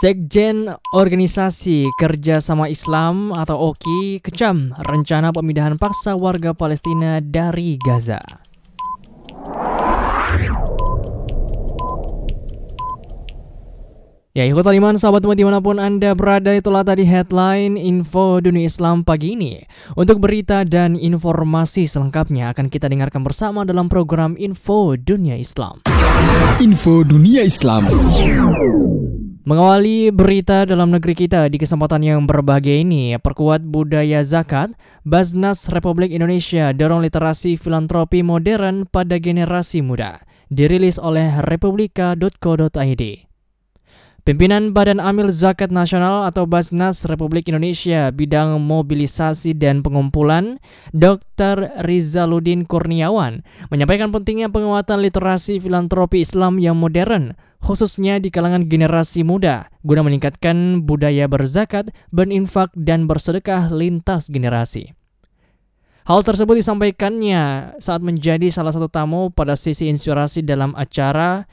Sekjen Organisasi Kerjasama Islam atau OKI kecam rencana pemindahan paksa warga Palestina dari Gaza. Ya, ikut taliman sahabat dimanapun Anda berada, itulah tadi headline info dunia Islam pagi ini. Untuk berita dan informasi selengkapnya akan kita dengarkan bersama dalam program Info Dunia Islam. Info Dunia Islam. Mengawali berita dalam negeri kita di kesempatan yang berbahagia ini, perkuat budaya zakat, Basnas Republik Indonesia dorong literasi filantropi modern pada generasi muda. Dirilis oleh republika.co.id. Pimpinan Badan Amil Zakat Nasional atau Basnas Republik Indonesia bidang mobilisasi dan pengumpulan, Dr. Rizaludin Kurniawan, menyampaikan pentingnya penguatan literasi filantropi Islam yang modern, khususnya di kalangan generasi muda, guna meningkatkan budaya berzakat, berinfak, dan bersedekah lintas generasi. Hal tersebut disampaikannya saat menjadi salah satu tamu pada sesi inspirasi dalam acara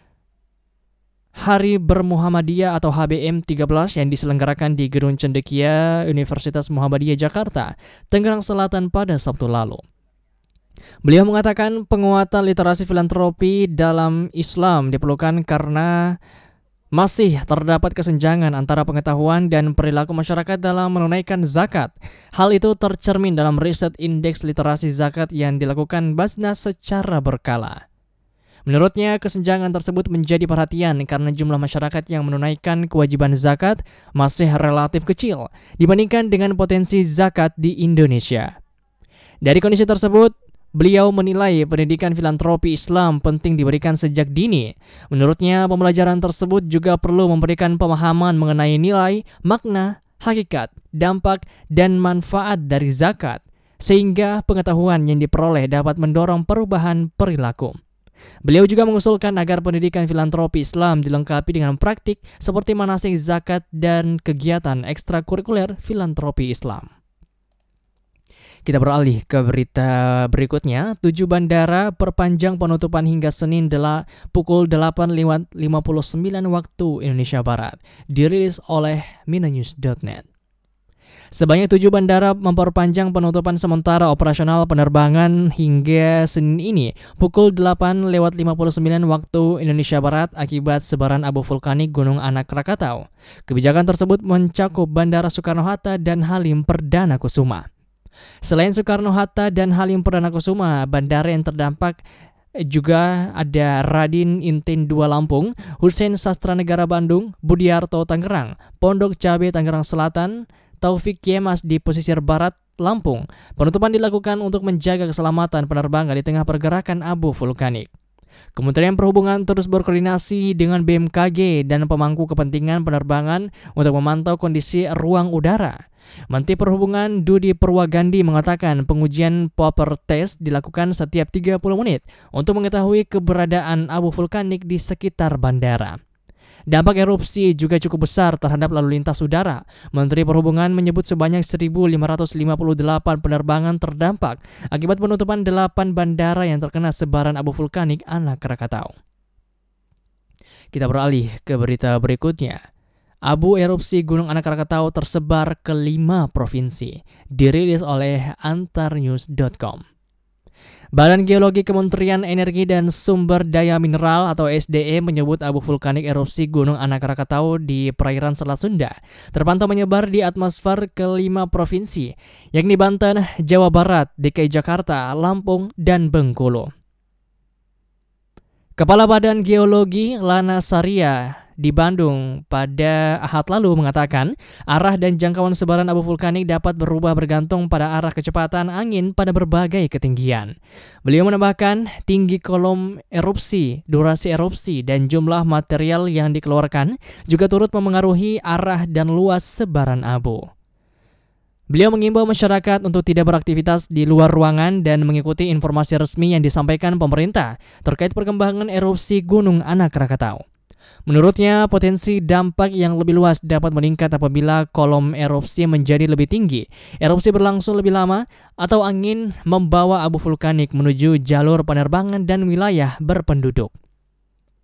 Hari Bermuhammadiyah atau HBM 13 yang diselenggarakan di Gedung Cendekia Universitas Muhammadiyah Jakarta, Tangerang Selatan pada Sabtu lalu. Beliau mengatakan penguatan literasi filantropi dalam Islam diperlukan karena masih terdapat kesenjangan antara pengetahuan dan perilaku masyarakat dalam menunaikan zakat. Hal itu tercermin dalam riset indeks literasi zakat yang dilakukan Basnas secara berkala. Menurutnya, kesenjangan tersebut menjadi perhatian karena jumlah masyarakat yang menunaikan kewajiban zakat masih relatif kecil dibandingkan dengan potensi zakat di Indonesia. Dari kondisi tersebut, beliau menilai pendidikan filantropi Islam penting diberikan sejak dini. Menurutnya, pembelajaran tersebut juga perlu memberikan pemahaman mengenai nilai, makna, hakikat, dampak, dan manfaat dari zakat, sehingga pengetahuan yang diperoleh dapat mendorong perubahan perilaku. Beliau juga mengusulkan agar pendidikan filantropi Islam dilengkapi dengan praktik seperti manasik zakat dan kegiatan ekstrakurikuler filantropi Islam. Kita beralih ke berita berikutnya. 7 bandara perpanjang penutupan hingga Senin pukul 8.59 waktu Indonesia Barat. Dirilis oleh minanews.net. Sebanyak 7 bandara memperpanjang penutupan sementara operasional penerbangan hingga Senin ini pukul 8.59 waktu Indonesia Barat akibat sebaran abu vulkanik Gunung Anak Krakatau. Kebijakan tersebut mencakup Bandara Soekarno-Hatta dan Halim Perdana Kusuma. Selain Soekarno-Hatta dan Halim Perdana Kusuma, bandara yang terdampak juga ada Radin Inten 2 Lampung, Hussein Sastranegara Bandung, Budiarto Tangerang, Pondok Cabe Tangerang Selatan, Taufik Yemas di pesisir barat Lampung. Penutupan dilakukan untuk menjaga keselamatan penerbangan di tengah pergerakan abu vulkanik. Kementerian Perhubungan terus berkoordinasi dengan BMKG dan pemangku kepentingan penerbangan untuk memantau kondisi ruang udara. Menteri Perhubungan Dudi Purwagandi mengatakan pengujian proper test dilakukan setiap 30 menit untuk mengetahui keberadaan abu vulkanik di sekitar bandara. Dampak erupsi juga cukup besar terhadap lalu lintas udara. Menteri Perhubungan menyebut sebanyak 1.558 penerbangan terdampak akibat penutupan 8 bandara yang terkena sebaran abu vulkanik Anak Krakatau. Kita beralih ke berita berikutnya. Abu erupsi Gunung Anak Krakatau tersebar ke 5 provinsi. Dirilis oleh antarnews.com. Badan Geologi Kementerian Energi dan Sumber Daya Mineral atau SDE menyebut abu vulkanik erupsi Gunung Anak Krakatau di perairan Selat Sunda terpantau menyebar di atmosfer ke 5 provinsi, yakni Banten, Jawa Barat, DKI Jakarta, Lampung, dan Bengkulu. Kepala Badan Geologi Lana Saria di Bandung pada Ahad lalu mengatakan arah dan jangkauan sebaran abu vulkanik dapat berubah bergantung pada arah kecepatan angin pada berbagai ketinggian. Beliau menambahkan tinggi kolom erupsi, durasi erupsi, dan jumlah material yang dikeluarkan juga turut memengaruhi arah dan luas sebaran abu. Beliau mengimbau masyarakat untuk tidak beraktivitas di luar ruangan dan mengikuti informasi resmi yang disampaikan pemerintah terkait perkembangan erupsi Gunung Anak Krakatau. Menurutnya, potensi dampak yang lebih luas dapat meningkat apabila kolom erupsi menjadi lebih tinggi, erupsi berlangsung lebih lama, atau angin membawa abu vulkanik menuju jalur penerbangan dan wilayah berpenduduk.